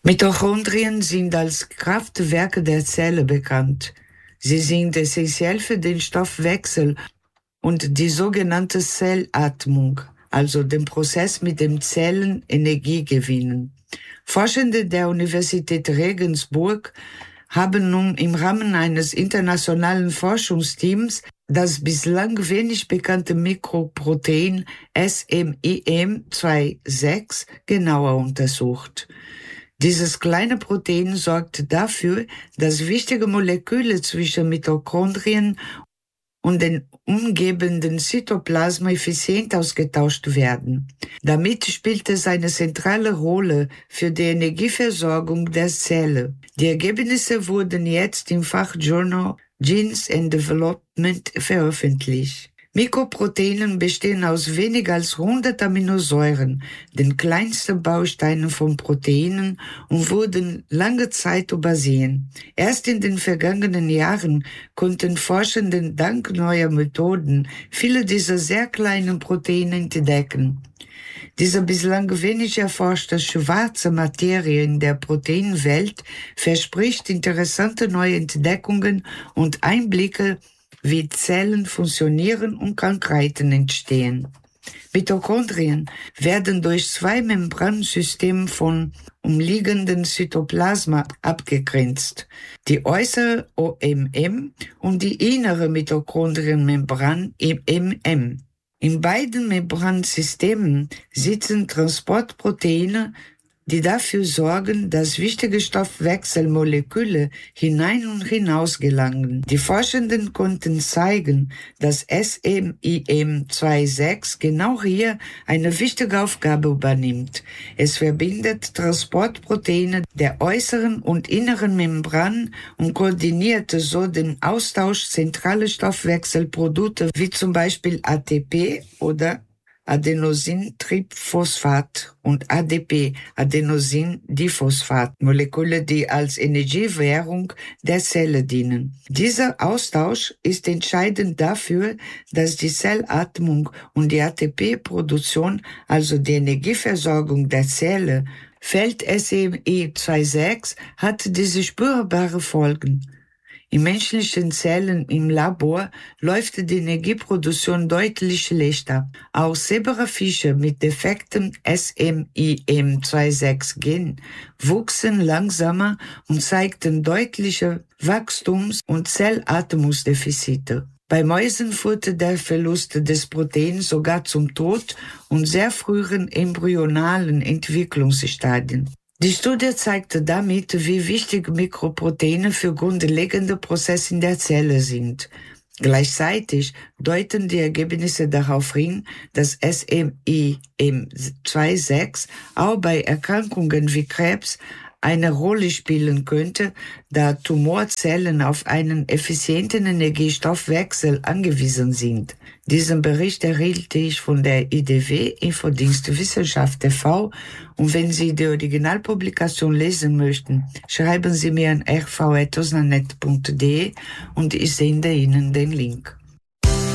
Mitochondrien sind als Kraftwerke der Zelle bekannt. Sie sind essentiell für den Stoffwechsel und die sogenannte Zellatmung, also den Prozess, mit dem Zellen Energie gewinnen. Forschende der Universität Regensburg haben nun im Rahmen eines internationalen Forschungsteams das bislang wenig bekannte Mikroprotein SMIM26 genauer untersucht. Dieses kleine Protein sorgt dafür, dass wichtige Moleküle zwischen Mitochondrien und den umgebenden Zytoplasma effizient ausgetauscht werden. Damit spielt es eine zentrale Rolle für die Energieversorgung der Zelle. Die Ergebnisse wurden jetzt im Fachjournal Genes and Development veröffentlicht. Mikroproteine bestehen aus weniger als 100 Aminosäuren, den kleinsten Bausteinen von Proteinen, und wurden lange Zeit übersehen. Erst in den vergangenen Jahren konnten Forschende dank neuer Methoden viele dieser sehr kleinen Proteine entdecken. Diese bislang wenig erforschte schwarze Materie in der Proteinwelt verspricht interessante neue Entdeckungen und Einblicke, wie Zellen funktionieren und Krankheiten entstehen. Mitochondrien werden durch zwei Membransysteme von umliegenden Zytoplasma abgegrenzt, die äußere OMM und die innere Mitochondrienmembran MM. In beiden Membransystemen sitzen Transportproteine, die dafür sorgen, dass wichtige Stoffwechselmoleküle hinein und hinaus gelangen. Die Forschenden konnten zeigen, dass SMIM26 genau hier eine wichtige Aufgabe übernimmt. Es verbindet Transportproteine der äußeren und inneren Membran und koordiniert so den Austausch zentraler Stoffwechselprodukte wie zum Beispiel ATP oder Adenosintriphosphat und ADP, Adenosindiphosphat, Moleküle, die als Energiewährung der Zelle dienen. Dieser Austausch ist entscheidend dafür, dass die Zellatmung und die ATP-Produktion, also die Energieversorgung der Zelle, fällt SMI26, hat diese spürbare Folgen. In menschlichen Zellen im Labor läuft die Energieproduktion deutlich schlechter. Auch Zebrafische mit defektem SMIM26-Gen wuchsen langsamer und zeigten deutliche Wachstums- und Zellatmungsdefizite. Bei Mäusen führte der Verlust des Proteins sogar zum Tod und sehr frühen embryonalen Entwicklungsstadien. Die Studie zeigte damit, wie wichtig Mikroproteine für grundlegende Prozesse in der Zelle sind. Gleichzeitig deuten die Ergebnisse darauf hin, dass SMIM26 auch bei Erkrankungen wie Krebs eine Rolle spielen könnte, da Tumorzellen auf einen effizienten Energiestoffwechsel angewiesen sind. Diesen Bericht erhielt ich von der IDW, Infodienst Wissenschaft TV, und wenn Sie die Originalpublikation lesen möchten, schreiben Sie mir an rv@osnanet.de und ich sende Ihnen den Link.